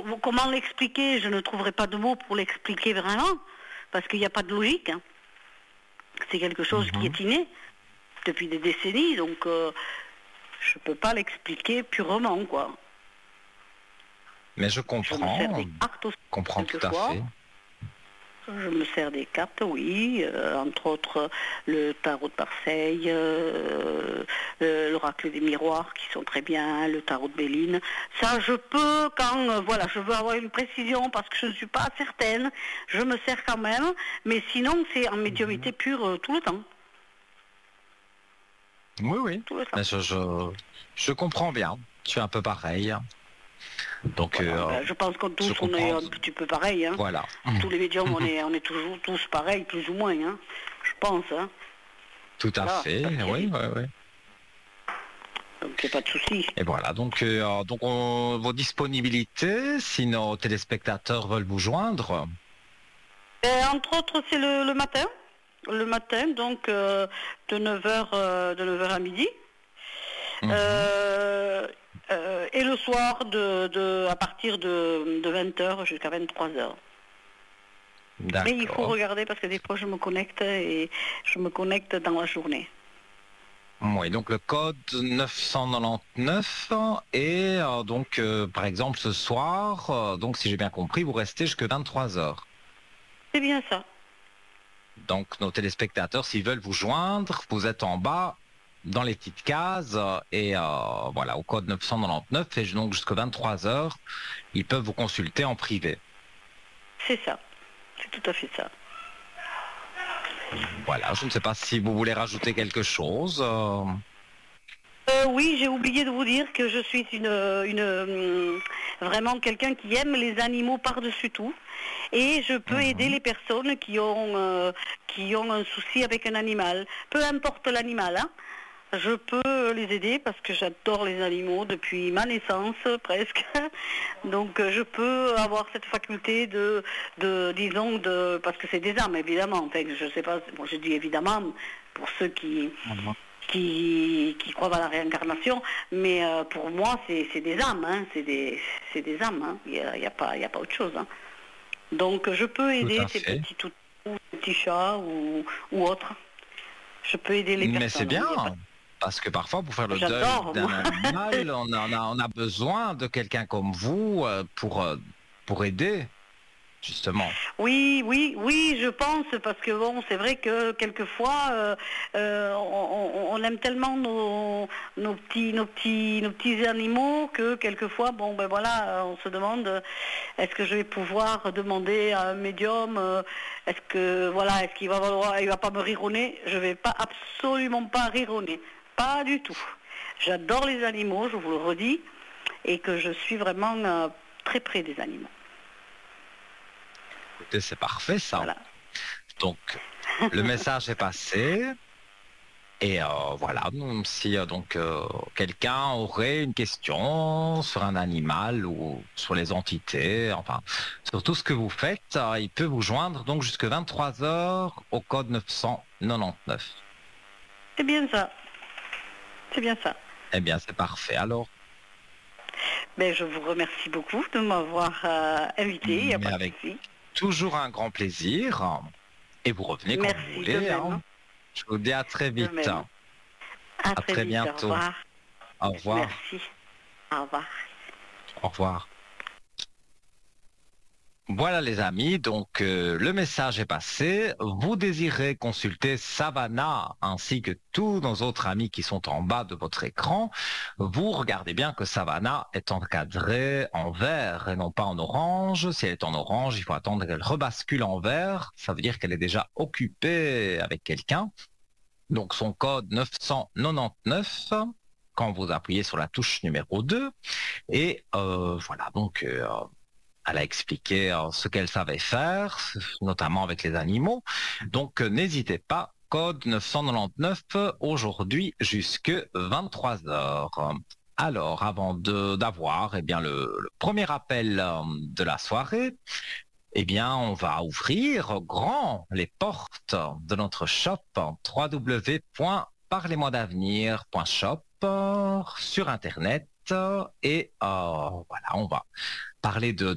comment l'expliquer? Je ne trouverai pas de mots pour l'expliquer vraiment, parce qu'il n'y a pas de logique. Hein. C'est quelque chose qui est inné depuis des décennies, donc je ne peux pas l'expliquer purement, quoi. Mais je comprends. Je me sers des cartes aussi, comprends tout à fait. Je me sers des cartes, oui, entre autres le tarot de Marseille, l'oracle des miroirs qui sont très bien, le tarot de Béline. Ça, je peux, quand je veux avoir une précision parce que je ne suis pas certaine, je me sers quand même, mais sinon c'est en médiumnité pure tout le temps. Oui. Tout le temps. Mais je comprends bien. Tu es un peu pareil. Donc, je pense qu'on tous on est un petit peu pareil. Hein. Voilà. Tous les médiums, on est toujours tous pareils, plus ou moins. Hein. Je pense. Hein. Tout à fait. Oui. Donc il n'y a pas de souci. Et voilà. Donc, vos disponibilités, si nos téléspectateurs veulent vous joindre. Entre autres, c'est le matin. Le matin, donc de 9h à midi. Et le soir à partir de 20h jusqu'à 23h. Mais il faut regarder parce que des fois je me connecte et je me connecte dans la journée. Oui, donc le code 999 et donc par exemple ce soir, donc si j'ai bien compris, vous restez jusqu'à 23h. C'est bien ça. Donc nos téléspectateurs, s'ils veulent vous joindre, vous êtes en bas dans les petites cases et voilà, au code 999 et donc jusqu'à 23h, ils peuvent vous consulter en privé. C'est ça, c'est tout à fait ça. Voilà, je ne sais pas si vous voulez rajouter quelque chose. Oui, j'ai oublié de vous dire que je suis vraiment quelqu'un qui aime les animaux par-dessus tout. Et je peux aider les personnes qui ont un souci avec un animal. Peu importe l'animal, hein. Je peux les aider parce que j'adore les animaux depuis ma naissance presque. Donc je peux avoir cette faculté parce que c'est des âmes évidemment. Enfin, je sais pas, bon, je dis évidemment pour ceux qui croient à la réincarnation, mais pour moi c'est des âmes, hein, c'est des âmes. Hein. Il y a pas autre chose. Hein. Donc je peux aider ces petits toutous, petits chats ou autres. Je peux aider les personnes. Mais c'est bien. Parce que parfois, pour faire le deuil d'un animal, on a besoin de quelqu'un comme vous pour aider, justement. Oui, je pense, parce que bon, c'est vrai que quelquefois, on aime tellement nos petits animaux que quelquefois, bon, ben voilà, on se demande, est-ce que je vais pouvoir demander à un médium, est-ce qu'il va pas me rironner? Je vais absolument pas rironner. Pas du tout. J'adore les animaux, je vous le redis, et que je suis vraiment très près des animaux. Écoutez, c'est parfait ça. Voilà. Donc, le message est passé. Et voilà, si quelqu'un aurait une question sur un animal ou sur les entités, enfin, sur tout ce que vous faites, il peut vous joindre donc jusqu'à 23h au code 999. C'est bien ça. C'est bien ça. Eh bien, c'est parfait. Alors, je vous remercie beaucoup de m'avoir invité. Mais avec toujours un grand plaisir. Et vous revenez quand vous voulez. Hein. Je vous dis à très vite. À très vite, bientôt. Au revoir. Au revoir. Merci. Au revoir. Au revoir. Voilà les amis, donc le message est passé. Vous désirez consulter Savannah ainsi que tous nos autres amis qui sont en bas de votre écran. Vous regardez bien que Savannah est encadrée en vert et non pas en orange. Si elle est en orange, il faut attendre qu'elle rebascule en vert. Ça veut dire qu'elle est déjà occupée avec quelqu'un. Donc son code 999 quand vous appuyez sur la touche numéro 2. Et voilà, donc... elle a expliqué ce qu'elle savait faire, notamment avec les animaux. Donc, n'hésitez pas, code 999 aujourd'hui jusque 23h. Alors, avant d'avoir le premier appel de la soirée, on va ouvrir grand les portes de notre shop www.parlez-moi-d'avenir.shop sur Internet. Et voilà, on va parler de